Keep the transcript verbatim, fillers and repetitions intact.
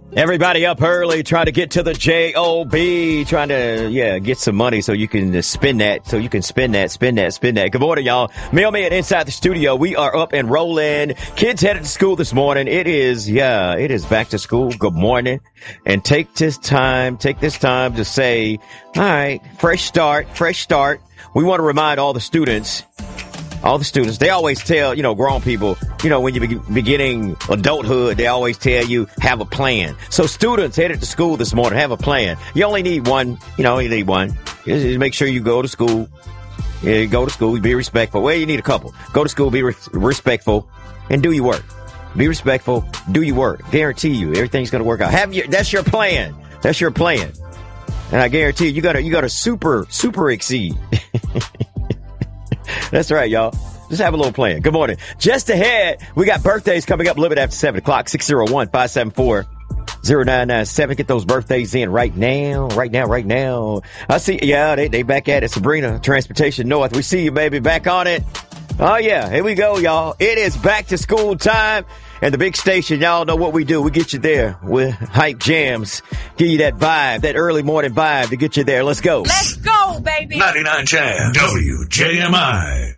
Everybody up early, trying to get to the J O B, trying to, yeah, get some money so you can uh, spend that, so you can spend that, spend that, spend that. Good morning, y'all. Mailman inside the studio. We are up and rolling. Kids headed to school this morning. It is, yeah, it is back to school. Good morning. And take this time, take this time to say, all right, fresh start, fresh start. We want to remind all the students All the students, they always tell, you know, grown people, you know, when you're be- beginning adulthood, they always tell you, have a plan. So students headed to school this morning, have a plan. You only need one, you know, you need one. Just, just make sure you go to school. Yeah, go to school, be respectful. Well, you need a couple. Go to school, be re- respectful, and do your work. Be respectful, do your work. Guarantee you, everything's going to work out. Have your, that's your plan. That's your plan. And I guarantee you, you got to, you got to super, super exceed. That's right, y'all. Just have a little plan. Good morning. Just ahead, we got birthdays coming up a little bit after seven o'clock. six oh one, five seven four, oh nine nine seven. Get those birthdays in right now, right now, right now. I see, yeah, they, they back at it. Sabrina, Transportation North. We see you, baby. Back on it. Oh, yeah. Here we go, y'all. It is back to school time. And the big station, y'all know what we do. We get you there with hype jams. Give you that vibe, that early morning vibe to get you there. Let's go. Let's go, baby. ninety-nine Jam, W J M I.